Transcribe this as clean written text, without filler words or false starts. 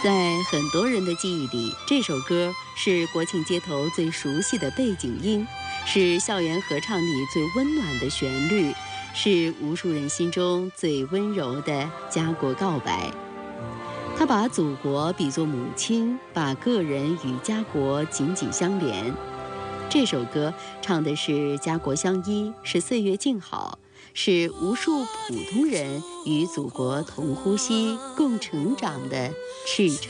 在很多人的记忆里，这首歌是国庆街头最熟悉的背景音，是校园合唱里最温暖的旋律，是无数人心中最温柔的家国告白。他把祖国比作母亲，把个人与家国紧紧相连。这首歌唱的是家国相依，是岁月静好，是无数普通人与祖国同呼吸、共成长的赤诚。